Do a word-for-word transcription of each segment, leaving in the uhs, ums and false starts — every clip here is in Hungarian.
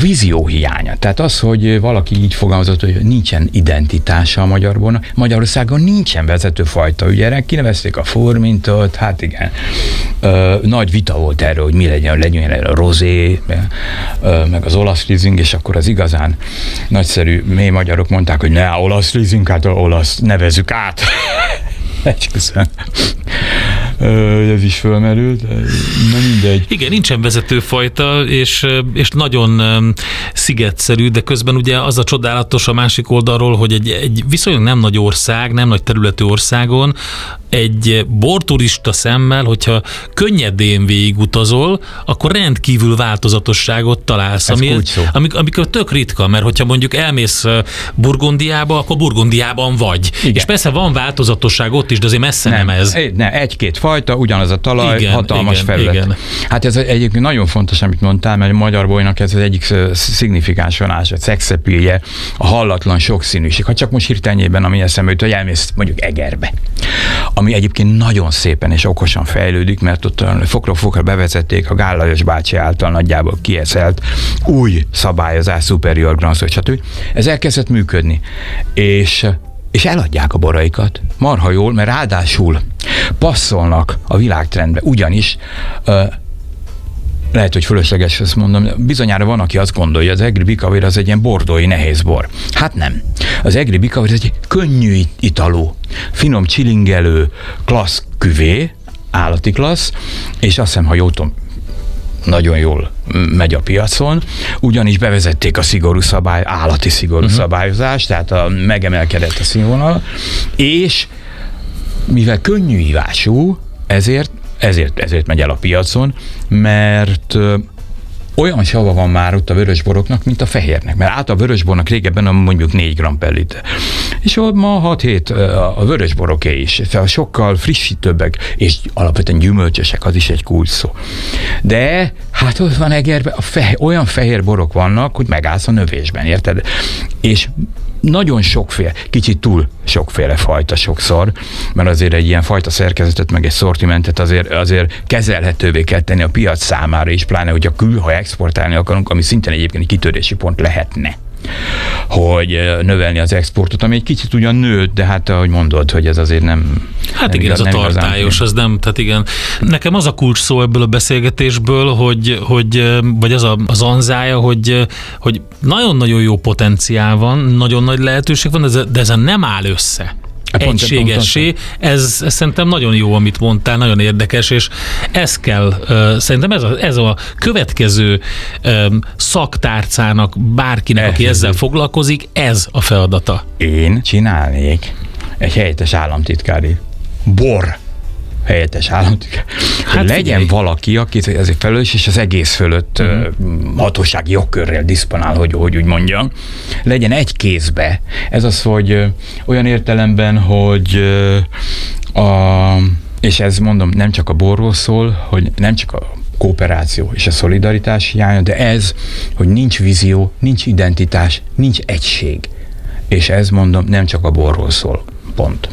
vízió hiánya. Tehát az, hogy valaki így fogalmazott, hogy nincsen identitása a magyar bornak. Magyarországon nincsen vezetőfajta. Ugye erre kinevezték a Formintot, hát igen. Ö, nagy vita volt erről, hogy mi legyen, legyen a rozé, meg az olasz rizing, és akkor az igazán nagyszerű mély magyarok mondták, hogy ne, olasz rizing, hát olasz nevezzük át. Egyszerűen. Ez is fölmerült, na mindegy. Igen, nincsen vezetőfajta, és, és nagyon szigetszerű, de közben ugye az a csodálatos a másik oldalról, hogy egy, egy viszonylag nem nagy ország, nem nagy területű országon egy borturista szemmel, hogyha könnyedén végigutazol, akkor rendkívül változatosságot találsz, ami, amik, amikor tök ritka, mert hogyha mondjuk elmész Burgundiába, akkor Burgundiában vagy. Igen. És persze van változatosság ott is, de azért messze nem, nem ez. Ne, egy-két fajta, ugyanaz a talaj, igen, hatalmas igen, felület. Igen. Hát ez egyébként nagyon fontos, amit mondtál, mert a magyar bolynak ez az egyik szignifikáns vonása, a szexepilje, a hallatlan sokszínűség. Ha csak most hirtelenjében, ami eszembe jut, hogy elmész mondjuk Egerbe, ami egyébként nagyon szépen és okosan fejlődik, mert ott fokról fokra bevezették a Gál Lajos bácsi által nagyjából kieszelt új szabályozás, superior grand, stb. Ez elkezdett működni. És és eladják a boraikat. Marha jól, mert ráadásul passzolnak a világtrendbe. Ugyanis uh, lehet, hogy fölösleges ezt mondom, bizonyára van, aki azt gondolja, az Egri Bikavér az egy ilyen bordói nehéz bor. Hát nem. Az Egri Bikavér egy könnyű italú, finom csilingelő, klassz küvé, állati klassz, és azt hiszem, ha jól tudom, nagyon jól megy a piacon, ugyanis bevezették a szigorú szabály, állati szigorú uh-huh. szabályozást, tehát a, megemelkedett a színvonal, és mivel könnyű ívású, ezért, ezért, ezért megy el a piacon, mert ö, olyan sava van már ott a vörösboroknak, mint a fehérnek, mert át a vörösbornak régebben mondjuk négy gramm per liter. És ma hat-hét a vörösboroké is, sokkal frissítőbbek, és alapvetően gyümölcsösek, az is egy kulcs szó. De hát ott van Egerben, a fehér, olyan fehér borok vannak, hogy megállsz a növésben, érted? És nagyon sokféle, kicsit túl sokféle fajta sokszor, mert azért egy ilyen fajta szerkezetet, meg egy szortimentet azért, azért kezelhetővé kell tenni a piac számára is, pláne, hogy a kül, ha exportálni akarunk, ami szintén egyébként egy kitörési pont lehetne, hogy növelni az exportot, ami egy kicsit ugyan nőtt, de hát ahogy mondod, hogy ez azért nem... Hát nem igen, igaz, ez a tartályos, az nem, tehát igen. Nekem az a kulcs szó ebből a beszélgetésből, hogy, hogy vagy az a, az anzája, hogy, hogy nagyon-nagyon jó potenciál van, nagyon nagy lehetőség van, de ezen nem áll össze. Egységessé. Ez, ez szerintem nagyon jó, amit mondtál, nagyon érdekes, és ez kell, uh, szerintem ez a, ez a következő um, szaktárcának, bárkinek, ez aki ezzel foglalkozik, ez a feladata. Én csinálnék egy helyettes államtitkári bor helyettes államtitkár. Hát legyen figyelj. Valaki, aki ezért felelős, és az egész fölött mm. hatósági jogkörrel diszponál, hogy, hogy úgy mondjam. Legyen egy kézbe. Ez az, hogy olyan értelemben, hogy a, és ez mondom, nem csak a borról szól, hogy nem csak a kooperáció és a szolidaritás hiánya, de ez, hogy nincs vízió, nincs identitás, nincs egység. És ez mondom, nem csak a borról szól. Pont.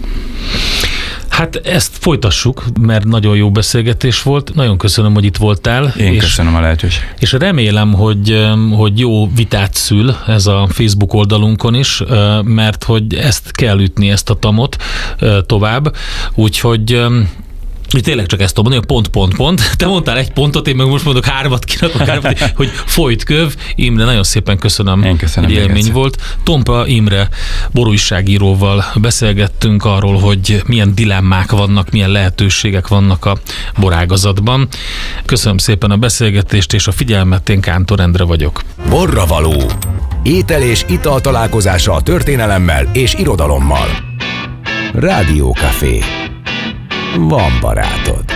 Hát ezt folytassuk, mert nagyon jó beszélgetés volt. Nagyon köszönöm, hogy itt voltál. Én és, köszönöm a lehetőséget. És remélem, hogy, hogy jó vitát szül ez a Facebook oldalunkon is, mert hogy ezt kell ütni, ezt a tamot tovább. Úgyhogy tényleg csak ezt tudom mondani, hogy pont, pont, pont. Te mondtál egy pontot, én meg most mondok hármat, kirakok hármat, hogy folyt köv. Imre, nagyon szépen köszönöm, én köszönöm, hogy élmény egyszer. Volt. Tompa Imre borújságíróval beszélgettünk arról, hogy milyen dilemmák vannak, milyen lehetőségek vannak a borágazatban. Köszönöm szépen a beszélgetést és a figyelmet, én Kántor Endre vagyok. Borravaló. Étel és ital találkozása a történelemmel és irodalommal. Rádiókafé. Van barátod.